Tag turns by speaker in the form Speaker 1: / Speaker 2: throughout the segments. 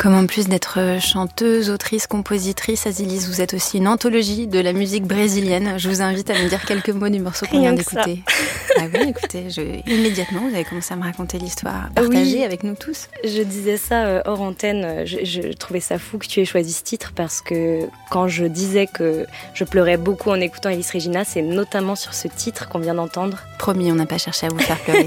Speaker 1: Comme en plus d'être chanteuse, autrice, compositrice, Azilis, vous êtes aussi une anthologie de la musique brésilienne. Je vous invite à me dire quelques mots du morceau qu'on vient d'écouter. Ah oui, écoutez, immédiatement, vous avez commencé à me raconter l'histoire, partagée avec nous tous.
Speaker 2: Je disais ça hors antenne, je trouvais ça fou que tu aies choisi ce titre parce que quand je disais que je pleurais beaucoup en écoutant Elis Regina, c'est notamment sur ce titre qu'on vient d'entendre.
Speaker 1: Promis, on n'a pas cherché à vous faire pleurer.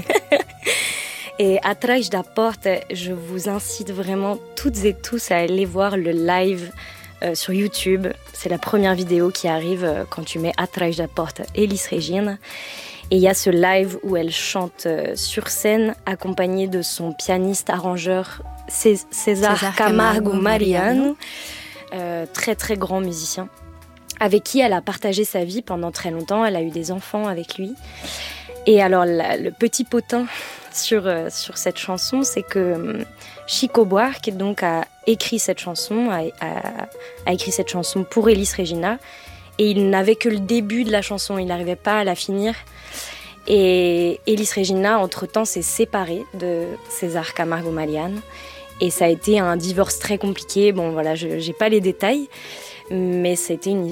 Speaker 2: Et Atrás da Porta, je vous incite vraiment toutes et tous à aller voir le live sur YouTube. C'est la première vidéo qui arrive quand tu mets Atrás da Porta, Elis Regina. Et il y a ce live où elle chante sur scène, accompagnée de son pianiste arrangeur César Camargo Mariano, très très grand musicien, avec qui elle a partagé sa vie pendant très longtemps. Elle a eu des enfants avec lui. Et alors le petit potin sur cette chanson, c'est que Chico Buarque donc a écrit cette chanson, a écrit cette chanson pour Elis Regina, et il n'avait que le début de la chanson, il n'arrivait pas à la finir. Et Elis Regina, entre-temps, s'est séparée de César Camargo Mariano, et ça a été un divorce très compliqué. Bon voilà, j'ai pas les détails, mais ça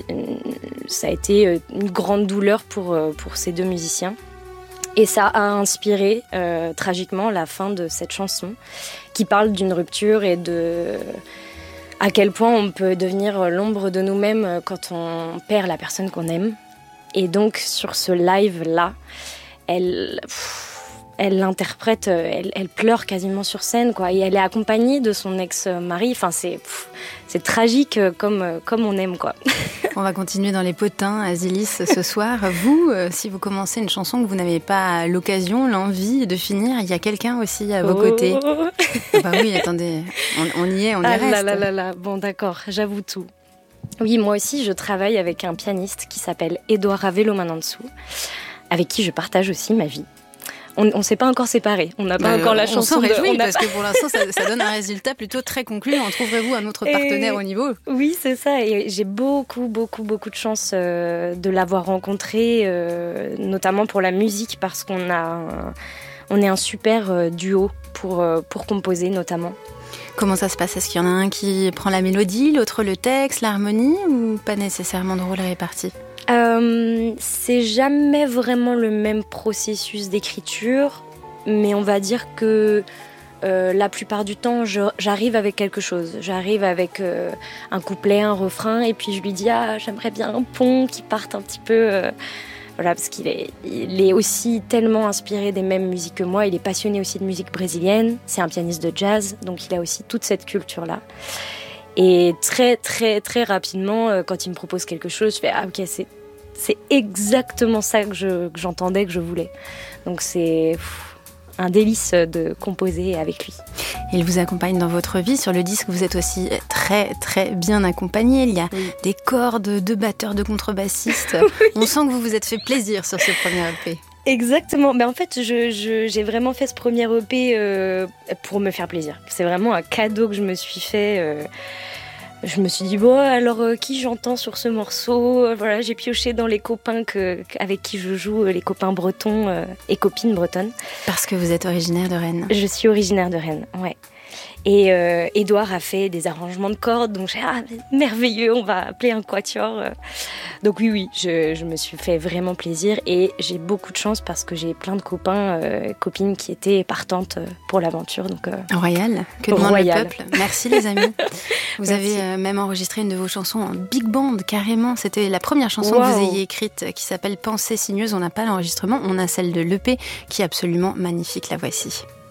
Speaker 2: a été une grande douleur pour ces deux musiciens. Et ça a inspiré tragiquement la fin de cette chanson qui parle d'une rupture et de à quel point on peut devenir l'ombre de nous-mêmes quand on perd la personne qu'on aime. Et donc sur ce live-là, elle l'interprète, elle pleure quasiment sur scène, quoi. Et elle est accompagnée de son ex-mari. Enfin, c'est tragique comme on aime, quoi.
Speaker 1: On va continuer dans les potins, Azilis, ce soir. Vous, si vous commencez une chanson que vous n'avez pas l'occasion, l'envie de finir, il y a quelqu'un aussi à vos côtés. Bah oui, attendez, on y est, on y reste.
Speaker 2: Là. Bon, d'accord, j'avoue tout. Oui, moi aussi, je travaille avec un pianiste qui s'appelle Eduardo Ravelo Manansu, avec qui je partage aussi ma vie. On ne s'est pas encore séparés. On n'a pas encore la chanson.
Speaker 1: On s'en réjouit parce que pour l'instant, ça donne un résultat plutôt très concluant. Trouverez-vous un autre partenaire au niveau ?
Speaker 2: Oui, c'est ça. Et j'ai beaucoup de chance de l'avoir rencontré, notamment pour la musique, parce qu'on est un super duo pour composer, notamment.
Speaker 1: Comment ça se passe ? Est-ce qu'il y en a un qui prend la mélodie, l'autre le texte, l'harmonie, ou pas nécessairement de rôle réparti ?
Speaker 2: C'est jamais vraiment le même processus d'écriture, mais on va dire que la plupart du temps, j'arrive avec quelque chose. J'arrive avec un couplet, un refrain, et puis je lui dis j'aimerais bien un pont qui parte un petit peu. Voilà, parce qu'il est aussi tellement inspiré des mêmes musiques que moi. Il est passionné aussi de musique brésilienne. C'est un pianiste de jazz, donc il a aussi toute cette culture-là. Et très, très, très rapidement, quand il me propose quelque chose, je fais ok, c'est exactement ça que j'entendais, que je voulais. Donc c'est un délice de composer avec lui.
Speaker 1: Il vous accompagne dans votre vie. Sur le disque, vous êtes aussi très, très bien accompagné. Il y a des cordes, 2 batteurs, 2 contrebassistes. Oui. On sent que vous vous êtes fait plaisir sur ce premier EP.
Speaker 2: Exactement. Mais en fait, j'ai vraiment fait ce premier EP pour me faire plaisir. C'est vraiment un cadeau que je me suis fait. Je me suis dit, alors qui j'entends sur ce morceau ? Voilà, j'ai pioché dans les copains avec qui je joue, les copains bretons et copines bretonnes.
Speaker 1: Parce que vous êtes originaire de Rennes.
Speaker 2: Je suis originaire de Rennes, ouais. Et Édouard a fait des arrangements de cordes, donc j'ai merveilleux, on va appeler un quatuor. Donc oui, je me suis fait vraiment plaisir et j'ai beaucoup de chance parce que j'ai plein de copains, copines qui étaient partantes pour l'aventure. Donc
Speaker 1: Royal, que demande le peuple. Merci les amis. Vous avez même enregistré une de vos chansons en big band carrément. C'était la première chanson que vous ayez écrite qui s'appelle Pensée sinueuse. On n'a pas l'enregistrement, on a celle de l'EP qui est absolument magnifique. La voici.